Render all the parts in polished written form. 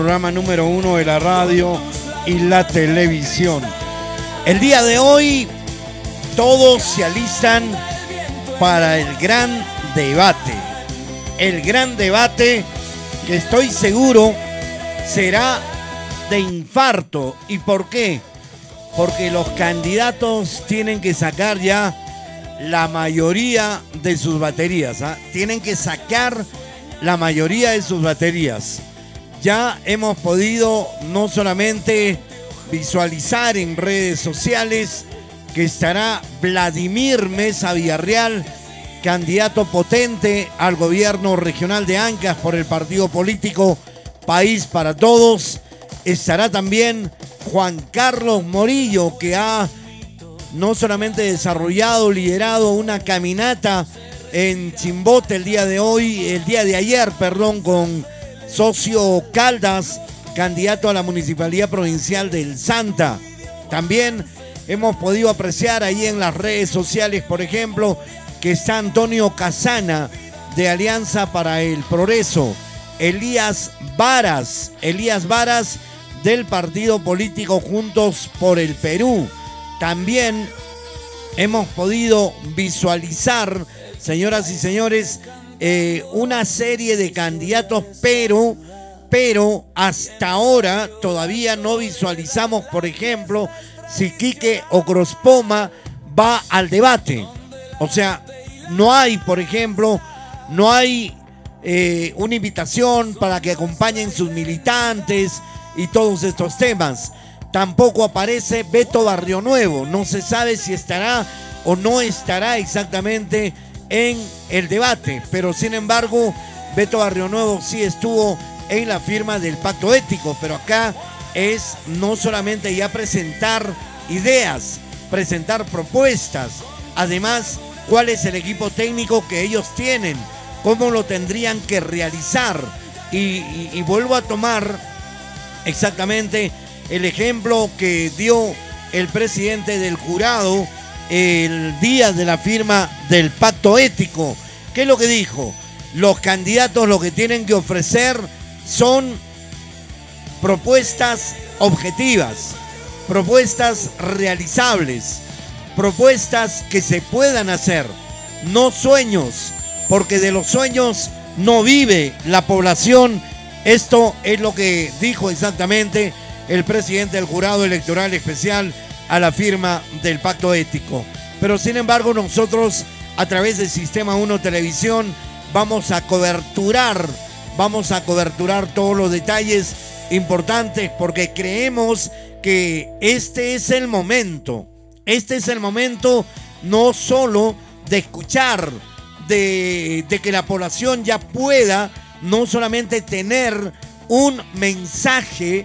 Programa número 1 de la radio y la televisión. El día de hoy todos se alistan para el gran debate. El gran debate que estoy seguro será de infarto. ¿Y por qué? Porque los candidatos tienen que sacar ya la mayoría de sus baterías. Tienen que sacar la mayoría de sus baterías. Ya hemos podido no solamente visualizar en redes sociales que estará Vladimir Meza Villarreal, candidato potente al gobierno regional de Ancash por el partido político País para Todos. Estará también Juan Carlos Morillo, que ha no solamente desarrollado, liderado una caminata en Chimbote el día de ayer, con Socio Caldas, candidato a la Municipalidad Provincial del Santa. También hemos podido apreciar ahí en las redes sociales, por ejemplo, que está Antonio Casana de Alianza para el Progreso, Elías Varas del partido político Juntos por el Perú. También hemos podido visualizar, señoras y señores, una serie de candidatos, pero hasta ahora todavía no visualizamos, por ejemplo, si Quique Ocrospoma va al debate. O sea, no hay, por ejemplo, una invitación para que acompañen sus militantes y todos estos temas. Tampoco aparece Beto Barrionuevo. No se sabe si estará o no estará exactamente en el debate, pero sin embargo Beto Barrionuevo sí estuvo en la firma del pacto ético. Pero acá es no solamente ya presentar ideas, presentar propuestas, además cuál es el equipo técnico que ellos tienen, cómo lo tendrían que realizar. Y vuelvo a tomar exactamente el ejemplo que dio el presidente del jurado el día de la firma del pacto ético. ¿Qué es lo que dijo? Los candidatos lo que tienen que ofrecer son propuestas objetivas, propuestas realizables, propuestas que se puedan hacer, no sueños, porque de los sueños no vive la población. Esto es lo que dijo exactamente el presidente del jurado electoral especial a la firma del pacto ético. Pero sin embargo nosotros a través del Sistema 1 Televisión vamos a coberturar todos los detalles importantes, porque creemos que este es el momento no solo de escuchar, de que la población ya pueda no solamente tener un mensaje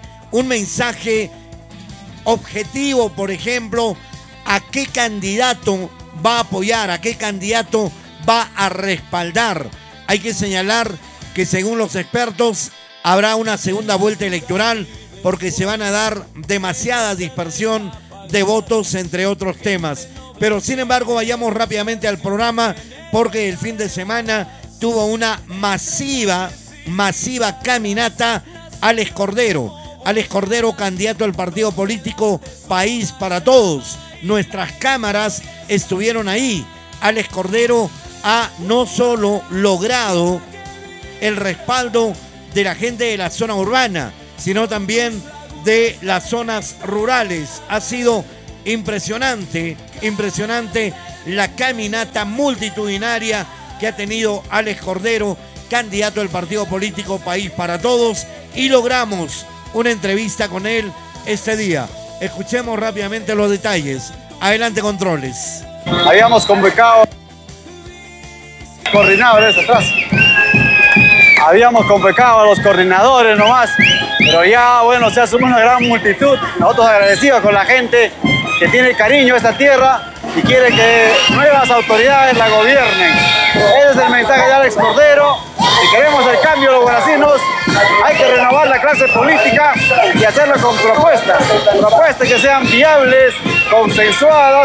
objetivo, por ejemplo, a qué candidato va a apoyar, a qué candidato va a respaldar. Hay que señalar que según los expertos habrá una segunda vuelta electoral porque se van a dar demasiada dispersión de votos, entre otros temas. Pero sin embargo vayamos rápidamente al programa, porque el fin de semana tuvo una masiva caminata Alex Cordero, candidato al partido político País para Todos. Nuestras cámaras estuvieron ahí. Alex Cordero ha no solo logrado el respaldo de la gente de la zona urbana, sino también de las zonas rurales. Ha sido impresionante la caminata multitudinaria que ha tenido Alex Cordero, candidato del partido político País para Todos, y logramos una entrevista con él este día. Escuchemos rápidamente los detalles. Adelante, controles. Habíamos convocado coordinadores atrás. Habíamos convocado a los coordinadores nomás, pero ya bueno, se asume una gran multitud. Nosotros agradecidos con la gente que tiene cariño a esta tierra y quiere que nuevas autoridades la gobiernen. Ese es el mensaje de Alex Cordero. Si queremos el cambio de los guaracinos, hay que renovar la clase política y hacerlo con propuestas que sean viables, consensuadas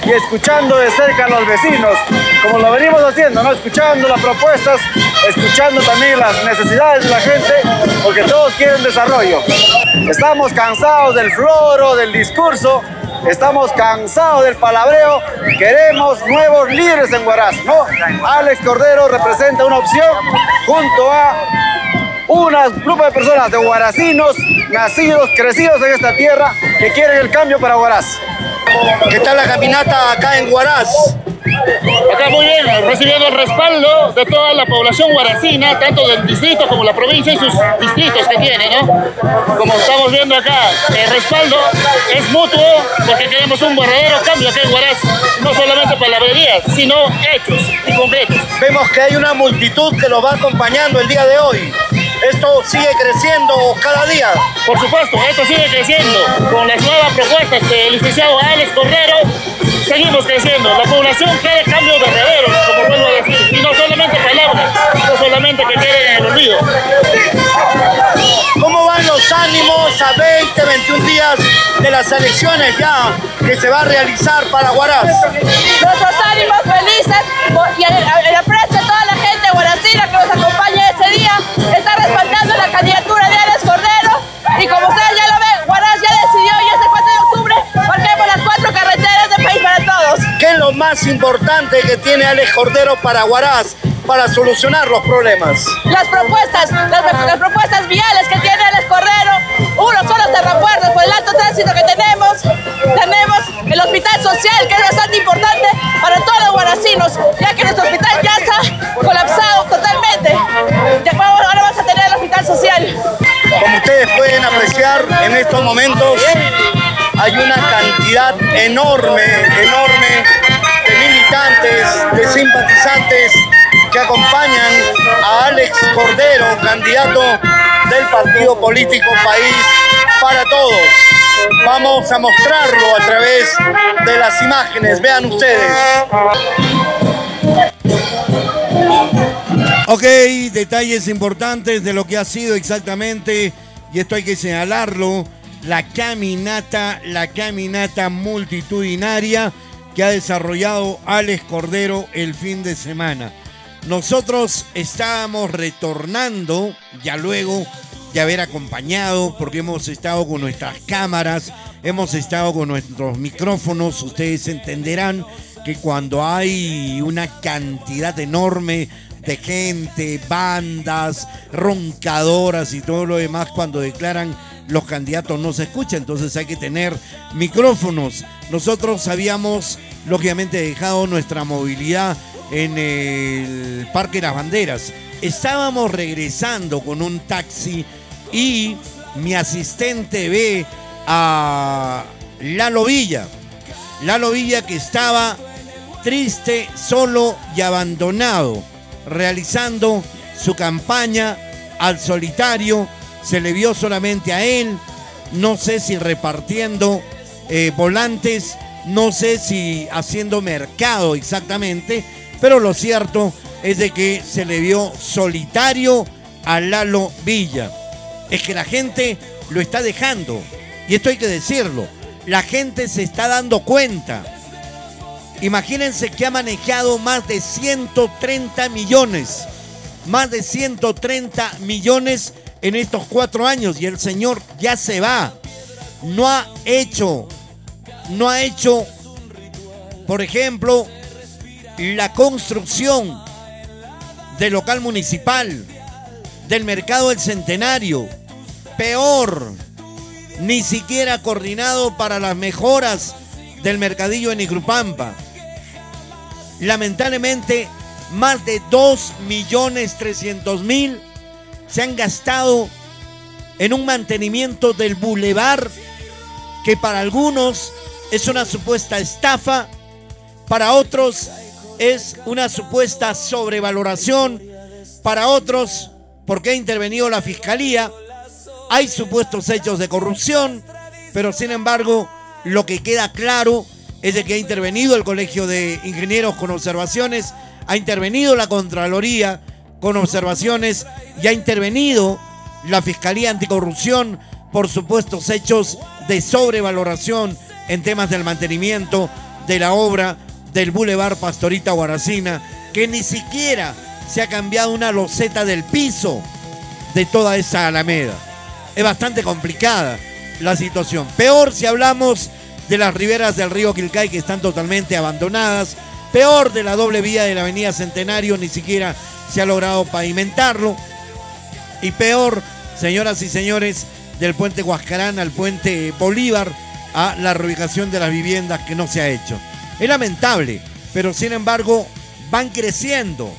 y escuchando de cerca a los vecinos, como lo venimos haciendo, ¿no? Escuchando las propuestas, escuchando también las necesidades de la gente, porque todos quieren desarrollo. Estamos cansados del floro, del discurso, estamos cansados del palabreo, queremos nuevos líderes en Huaraz, ¿no? Alex Cordero representa una opción junto a un grupo de personas de huaracinos, nacidos, crecidos en esta tierra, que quieren el cambio para Huaraz. ¿Qué tal la caminata acá en Huaraz? Acá muy bien, recibiendo el respaldo de toda la población huaracina, tanto del distrito como la provincia y sus distritos que tiene, ¿no? Como estamos viendo acá, el respaldo es mutuo porque queremos un verdadero cambio acá en Huaraz, no solamente palabrerías, sino hechos y concretos. Vemos que hay una multitud que los va acompañando el día de hoy. ¿Esto sigue creciendo cada día? Por supuesto, esto sigue creciendo. Con las nuevas propuestas del licenciado Alex Cordero, seguimos creciendo. La población quiere cambios verdaderos, como vuelvo a decir, y no solamente palabras, no solamente que queden en el olvido. ¿Cómo van los ánimos a 20, 21 días de las elecciones ya que se va a realizar para Huaraz? Nuestros ánimos felices y el aprecio de toda la gente huaracina que nos acompaña ese día está respaldando la candidatura de Alex Cordero, y como ustedes ya lo ven, Huaraz ya decidió y este 4 de octubre marquemos las 4 carreteras del país para todos. ¿Qué es lo más importante que tiene Alex Cordero para Huaraz para solucionar los problemas? Las propuestas viales que tiene Alex Cordero, uno son los terrapuertos por el alto tránsito que tenemos el hospital social, que es bastante importante para todos los huaracinos, ya que nuestro hospital ya está colapsado totalmente. Ahora vamos a tener el hospital social. Como ustedes pueden apreciar en estos momentos, hay una cantidad enorme de militantes, de simpatizantes que acompañan a Alex Cordero, candidato del partido político País para Todos. Vamos a mostrarlo a través de las imágenes, vean ustedes. Ok, detalles importantes de lo que ha sido exactamente, y esto hay que señalarlo, la caminata multitudinaria que ha desarrollado Alex Cordero el fin de semana. Nosotros estábamos retornando ya luego de haber acompañado, porque hemos estado con nuestras cámaras, hemos estado con nuestros micrófonos. Ustedes entenderán que cuando hay una cantidad enorme de gente, bandas, roncadoras y todo lo demás, cuando declaran los candidatos no se escucha, entonces hay que tener micrófonos. Nosotros habíamos lógicamente dejado nuestra movilidad en el Parque Las Banderas. Estábamos regresando con un taxi y mi asistente ve a Lalo Villa que estaba triste, solo y abandonado, realizando su campaña al solitario. Se le vio solamente a él, no sé si repartiendo volantes, no sé si haciendo mercado exactamente, pero lo cierto es de que se le vio solitario a Lalo Villa. Es que la gente lo está dejando, y esto hay que decirlo, la gente se está dando cuenta. Imagínense que ha manejado más de 130 millones en estos 4 años, y el señor ya se va. No ha hecho, por ejemplo, la construcción del local municipal, del mercado del Centenario. Peor, ni siquiera coordinado para las mejoras del mercadillo en Icrupampa. Lamentablemente, más de 2.300.000 se han gastado en un mantenimiento del bulevar que para algunos es una supuesta estafa, para otros es una supuesta sobrevaloración, para otros, porque ha intervenido la fiscalía, hay supuestos hechos de corrupción, pero sin embargo lo que queda claro es de que ha intervenido el Colegio de Ingenieros con observaciones, ha intervenido la Contraloría con observaciones y ha intervenido la Fiscalía Anticorrupción por supuestos hechos de sobrevaloración en temas del mantenimiento de la obra del Boulevard Pastorita Guaracina, que ni siquiera se ha cambiado una loseta del piso de toda esa alameda. Es bastante complicada la situación. Peor si hablamos de las riberas del río Quilcay, que están totalmente abandonadas. Peor de la doble vía de la avenida Centenario, ni siquiera se ha logrado pavimentarlo. Y peor, señoras y señores, del puente Huascarán al puente Bolívar, a la reubicación de las viviendas, que no se ha hecho. Es lamentable, pero sin embargo van creciendo.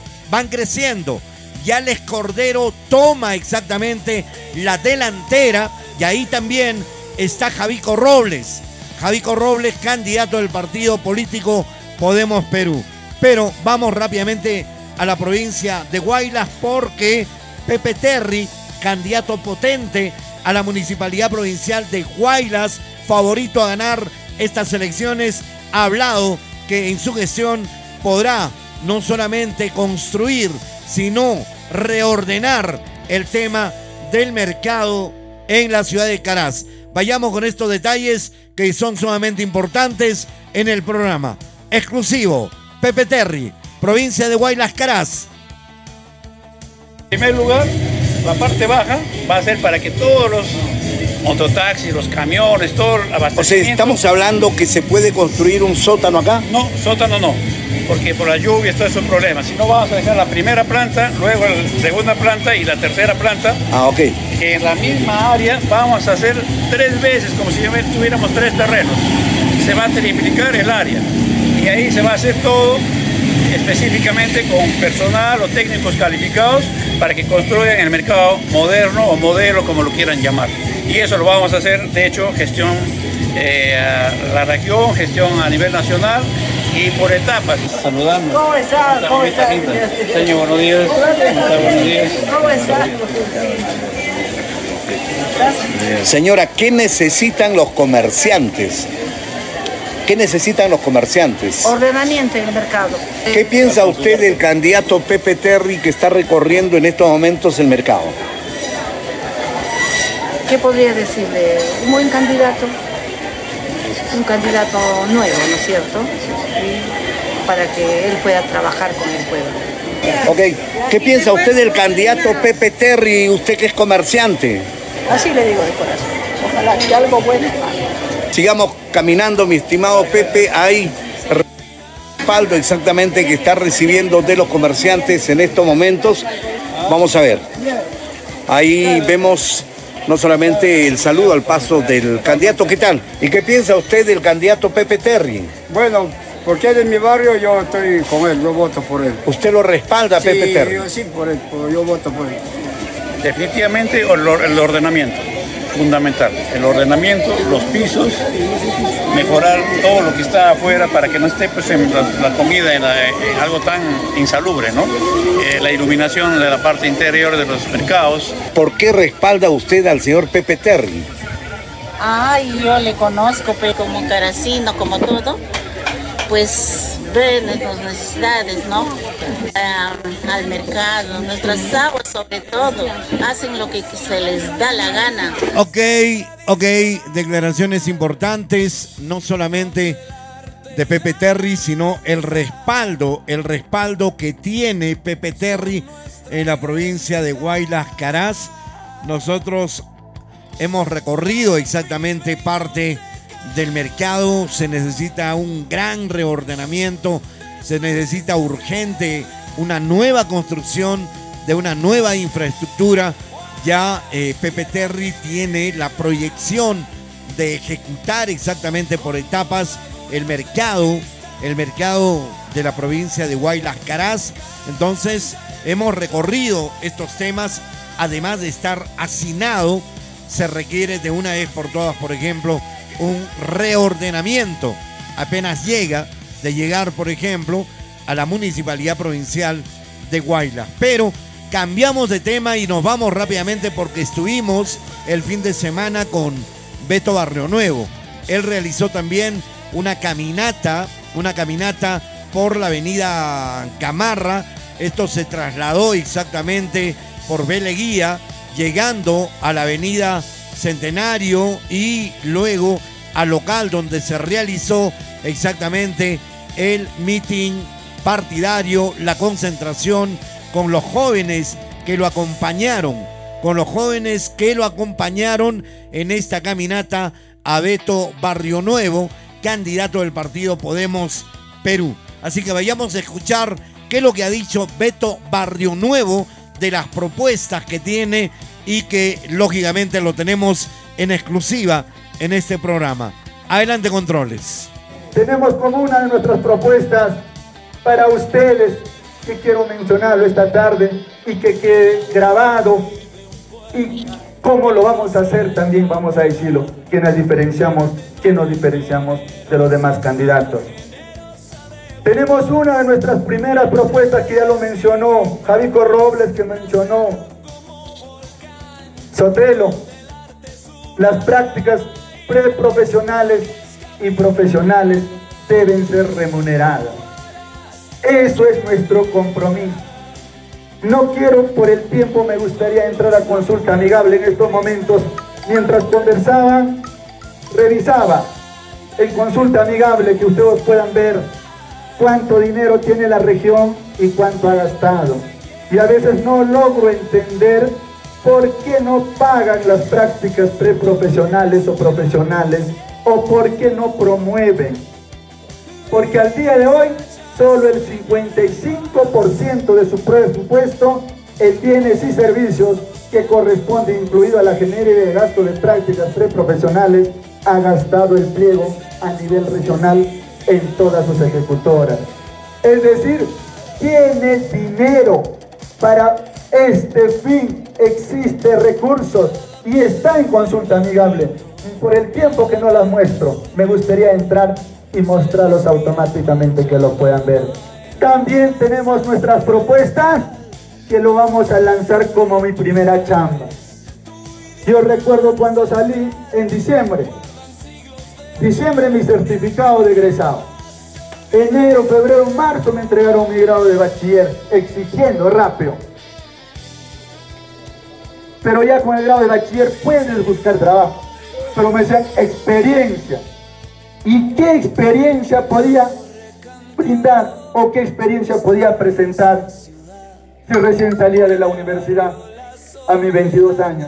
Ya Alex Cordero toma exactamente la delantera, y ahí también está Javico Robles, candidato del partido político Podemos Perú. Pero vamos rápidamente a la provincia de Huaylas, porque Pepe Terry, candidato potente a la municipalidad provincial de Huaylas, favorito a ganar estas elecciones, ha hablado que en su gestión podrá no solamente construir, sino reordenar el tema del mercado en la ciudad de Caraz. Vayamos con estos detalles que son sumamente importantes en el programa exclusivo. Pepe Terry, provincia de Huaylas, Caraz. En primer lugar, la parte baja va a ser para que todos los mototaxis, los camiones, todo el abastecimiento... O sea, ¿estamos hablando que se puede construir un sótano acá? No, sótano no, porque por la lluvia esto es un problema. Si no, vamos a dejar la primera planta, luego la segunda planta y la tercera planta. Ah, ok. Que en la misma área vamos a hacer 3 veces, como si tuviéramos 3 terrenos. Se va a triplicar el área y ahí se va a hacer todo específicamente con personal o técnicos calificados para que construyan el mercado moderno o modelo, como lo quieran llamar. Y eso lo vamos a hacer, de hecho, gestión a la región, gestión a nivel nacional y por etapas. Saludando. ¿Cómo está? ¿Cómo está? Señor, buenos días. Buenos días. ¿Cómo está? Señora, ¿qué necesitan los comerciantes? ¿Qué necesitan los comerciantes? Ordenamiento en el mercado. ¿Qué piensa usted del candidato Pepe Terry, que está recorriendo en estos momentos el mercado? ¿Qué podría decirle? Un buen candidato. Un candidato nuevo, ¿no es cierto? Para que él pueda trabajar con el pueblo. Ok. ¿Qué piensa usted del candidato Pepe Terry, usted que es comerciante? Así le digo de corazón. Ojalá que algo bueno. Sigamos caminando, mi estimado Pepe. Hay respaldo exactamente que está recibiendo de los comerciantes en estos momentos. Vamos a ver. Ahí vemos no solamente el saludo al paso del candidato. ¿Qué tal? ¿Y qué piensa usted del candidato Pepe Terry? Bueno, porque es de mi barrio, yo estoy con él, yo voto por él. ¿Usted lo respalda, Pepe Terry? Sí, por él, yo voto por él. Definitivamente el ordenamiento, fundamental. El ordenamiento, los pisos, mejorar todo lo que está afuera para que no esté pues, en la comida en algo tan insalubre, ¿no? La iluminación de la parte interior de los mercados. ¿Por qué respalda usted al señor Pepe Terry? Ay, yo le conozco, pero como caracino, como todo, pues ven las necesidades, ¿no? Al mercado, nuestras aguas sobre todo, hacen lo que se les da la gana. Ok, declaraciones importantes, no solamente de Pepe Terry, sino el respaldo que tiene Pepe Terry en la provincia de Huaylas, Caraz. Nosotros hemos recorrido exactamente parte del mercado. Se necesita un gran reordenamiento, se necesita urgente una nueva construcción de una nueva infraestructura. Ya Pepe Terry tiene la proyección de ejecutar exactamente por etapas el mercado de la provincia de Huaylas, Caraz. Entonces hemos recorrido estos temas. Además de estar hacinado, se requiere de una vez por todas, por ejemplo, un reordenamiento. Apenas llegar, por ejemplo, a la municipalidad provincial de Huaylas. Pero cambiamos de tema y nos vamos rápidamente porque estuvimos el fin de semana con Beto Barrionuevo. Él realizó también una caminata por la avenida Gamarra. Esto se trasladó exactamente por Beleguía, llegando a la avenida Centenario y luego al local donde se realizó exactamente el meeting partidario, la concentración con los jóvenes que lo acompañaron, en esta caminata a Beto Barrio Nuevo, candidato del partido Podemos Perú. Así que vayamos a escuchar qué es lo que ha dicho Beto Barrio Nuevo de las propuestas que tiene y que lógicamente lo tenemos en exclusiva en este programa. Adelante, controles. Tenemos como una de nuestras propuestas para ustedes, que quiero mencionarlo esta tarde y que quede grabado, y cómo lo vamos a hacer también vamos a decirlo, que nos diferenciamos de los demás candidatos. Tenemos una de nuestras primeras propuestas que ya lo mencionó Javico Robles, que mencionó Sotelo: las prácticas preprofesionales y profesionales deben ser remuneradas. Eso es nuestro compromiso. No quiero, por el tiempo, me gustaría entrar a consulta amigable en estos momentos. Mientras conversaba, revisaba en consulta amigable, que ustedes puedan ver cuánto dinero tiene la región y cuánto ha gastado. Y a veces no logro entender por qué no pagan las prácticas preprofesionales o profesionales, o por qué no promueven. Porque al día de hoy, solo el 55% de su presupuesto en bienes y servicios que corresponde, incluido a la generalidad de gasto de prácticas preprofesionales, ha gastado el pliego a nivel regional en todas sus ejecutoras. Es decir, tiene dinero para este fin, existe recursos y está en consulta amigable. Y por el tiempo que no las muestro, me gustaría entrar y mostrarlos automáticamente, que lo puedan ver. También tenemos nuestras propuestas, que lo vamos a lanzar como mi primera chamba. Yo recuerdo cuando salí en diciembre mi certificado de egresado. Enero, febrero, marzo me entregaron mi grado de bachiller, exigiendo rápido. Pero ya con el grado de bachiller puedes buscar trabajo. Pero me decían experiencia. ¿Y qué experiencia podía brindar o qué experiencia podía presentar si recién salía de la universidad a mis 22 años?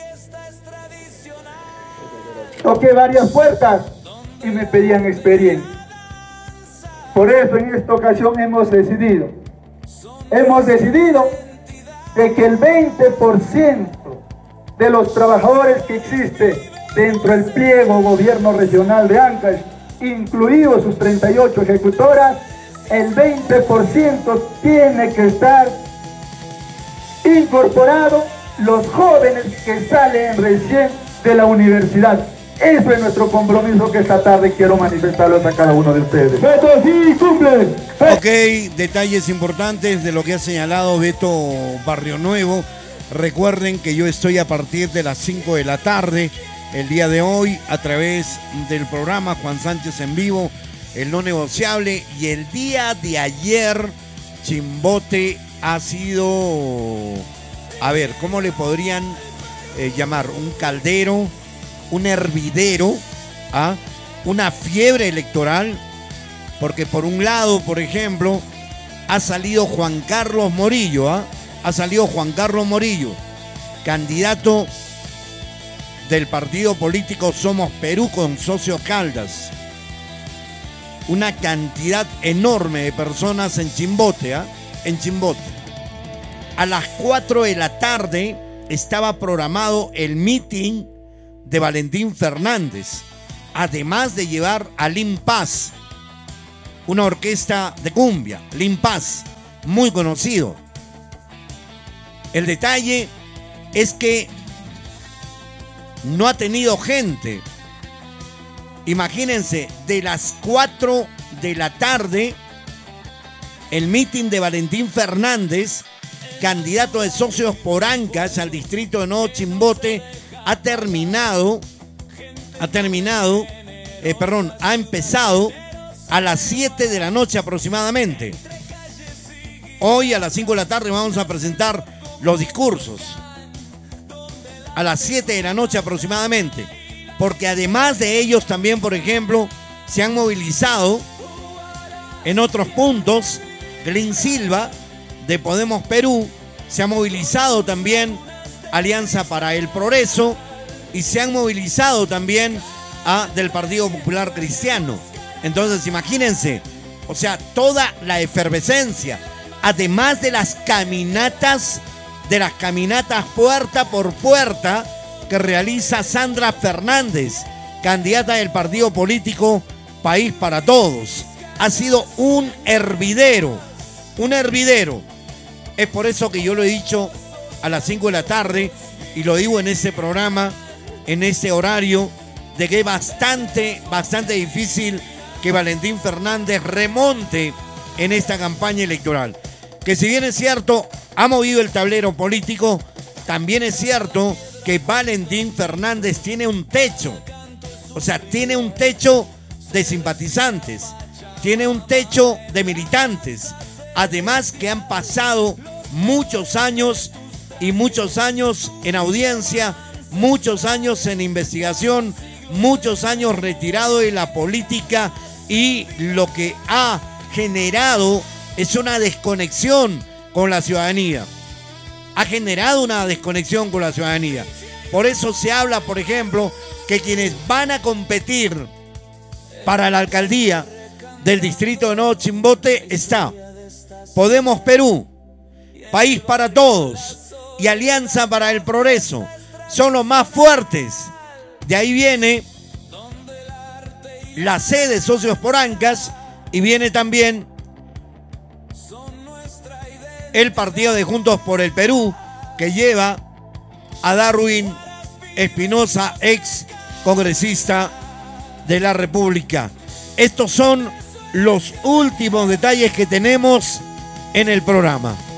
Toqué varias puertas y me pedían experiencia. Por eso en esta ocasión hemos decidido de que el 20% de los trabajadores que existe dentro del pliego gobierno regional de Ancash, incluidos sus 38 ejecutoras, el 20% tiene que estar incorporado los jóvenes que salen recién de la universidad. Eso es nuestro compromiso, que esta tarde quiero manifestarlos a cada uno de ustedes. ¡Beto, sí, cumple! Ok, detalles importantes de lo que ha señalado Beto Barrio Nuevo. Recuerden que yo estoy a partir de las 5 de la tarde, el día de hoy, a través del programa Juan Sánchez en Vivo, el no negociable. Y el día de ayer, Chimbote ha sido, a ver, ¿cómo le podrían llamar? Un caldero, un hervidero, una fiebre electoral, porque por un lado, por ejemplo, ha salido Juan Carlos Morillo, candidato del partido político Somos Perú con Socios Caldas. Una cantidad enorme de personas en Chimbote, A las 4 de la tarde estaba programado el meeting de Valentín Fernández, además de llevar a Lim Paz, una orquesta de cumbia, Lim Paz, muy conocido. El detalle es que no ha tenido gente. Imagínense, de las 4 de la tarde, el meeting de Valentín Fernández, candidato de Socios por Ancash al distrito de Nuevo Chimbote, ha empezado a las 7 de la noche aproximadamente. Hoy a las 5 de la tarde vamos a presentar los discursos. A las 7 de la noche aproximadamente. porque además de ellos también, por ejemplo, se han movilizado en otros puntos. Glyn Silva de Podemos Perú, se ha movilizado también Alianza para el Progreso y se han movilizado también del Partido Popular Cristiano. Entonces imagínense, o sea, toda la efervescencia, además de las caminatas puerta por puerta que realiza Sandra Fernández, candidata del partido político País para Todos. Ha sido un hervidero. Es por eso que yo lo he dicho a las 5 de la tarde y lo digo en este programa, en este horario, de que es bastante difícil que Valentín Fernández remonte en esta campaña electoral. Que si bien es cierto, ha movido el tablero político, también es cierto que Valentín Fernández tiene un techo. O sea, tiene un techo de simpatizantes, tiene un techo de militantes. Además que han pasado muchos años en audiencia, muchos años en investigación, muchos años retirado de la política, y lo que ha generado es una desconexión con la ciudadanía. Ha generado una desconexión con la ciudadanía. Por eso se habla, por ejemplo, que quienes van a competir para la alcaldía del distrito de Nuevo Chimbote está Podemos Perú, País para Todos y Alianza para el Progreso. Son los más fuertes. De ahí viene la C de Socios por Ancas y viene también el partido de Juntos por el Perú, que lleva a Darwin Espinosa, ex congresista de la República. Estos son los últimos detalles que tenemos en el programa.